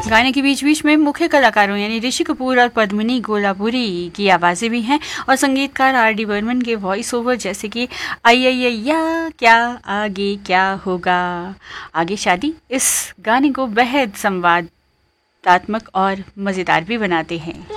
गाने के बीच बीच में मुख्य कलाकारों यानी ऋषि कपूर और पद्मिनी गोलापुरी की आवाज़ें भी हैं और संगीतकार R.D. बर्मन के वॉइस ओवर जैसे कि अय्या क्या आगे क्या होगा आगे शादी इस गाने को बेहद संवादात्मक और मज़ेदार भी बनाते हैं।